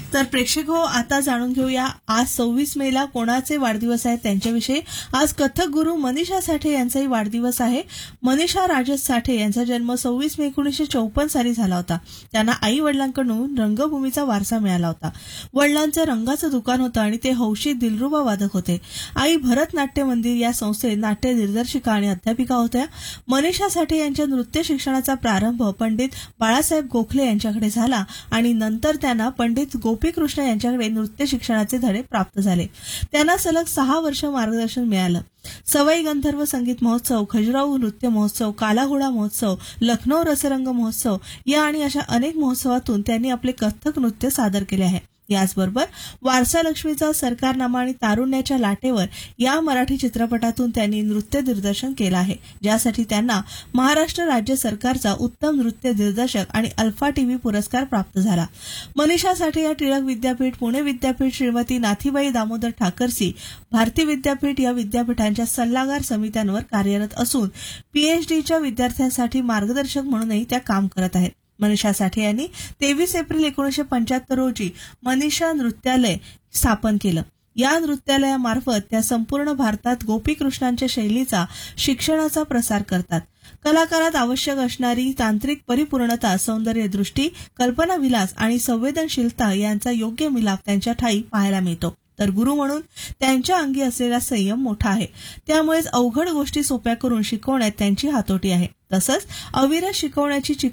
तर प्रेक्षक हो, आता जाणून घेऊया आज 26 मेला कोणाचे वाढदिवस आहेत त्यांच्याविषयी. आज कथक गुरु मनीषा साठे यांचाही वाढदिवस आहे. मनीषा राजस साठे यांचा जन्म 26 मे 1954 साली झाला होता. त्यांना आई वडिलांकडून रंगभूमीचा वारसा मिळाला होता. वडिलांचं रंगाचं दुकान होतं आणि ते हौशी दिलरुबा वादक होते. आई भरतनाट्य मंदिर या संस्थेत नाट्य दिग्दर्शिका आणि अध्यापिका होत्या. मनीषा साठे यांच्या नृत्य शिक्षणाचा प्रारंभ पंडित बाळासाहेब गोखले यांच्याकडे झाला आणि नंतर त्यांना पंडित गोपीकृष्ण यांच्याकडे नृत्य शिक्षणाचे धडे प्राप्त झाले. त्यांना सलग 6 वर्ष मार्गदर्शन मिळालं. सवाई गंधर्व संगीत महोत्सव, खजुराहो नृत्य महोत्सव, काला घोडा महोत्सव, लखनौ रसरंग महोत्सव या आणि अशा अनेक महोत्सवातून त्यांनी आपले कथ्थक नृत्य सादर केले आहे. याचबरोबर वारसा लक्ष्मीचा, सरकारनामा आणि तारुण्याच्या लाटेवर या मराठी चित्रपटातून त्यांनी नृत्य दिग्दर्शन केलं आहे, ज्यासाठी त्यांना महाराष्ट्र राज्य सरकारचा उत्तम नृत्य दिग्दर्शक आणि अल्फा टीव्ही पुरस्कार प्राप्त झाला. मनीषा साठे या टिळक विद्यापीठ, पुणे विद्यापीठ, श्रीमती नाथीबाई दामोदर ठाकरसी, भारती विद्यापीठ या विद्यापीठांच्या सल्लागार समित्यांवर कार्यरत असून पीएचडीच्या विद्यार्थ्यांसाठी मार्गदर्शक म्हणूनही त्या काम करत आहेत. मनीषा साठे यांनी 23 एप्रिल 1975 रोजी मनीषा नृत्यालय स्थापन केलं. या नृत्यालयामार्फत त्या संपूर्ण भारतात गोपीकृष्णांच्या शैलीचा, शिक्षणाचा प्रसार करतात. कलाकारात आवश्यक असणारी तांत्रिक परिपूर्णता, सौंदर्यदृष्टी, कल्पनाविलास आणि संवेदनशीलता यांचा योग्य मिलाप त्यांच्या ठायी पाहायला मिळतो. तर गुरु म्हणून त्यांच्या अंगी असलेला संयम मोठा आहे. त्यामुळेच अवघड गोष्टी सोप्या करून शिकवण्यात त्यांची हातोटी आहे. तसंच अविरत शिकवण्याची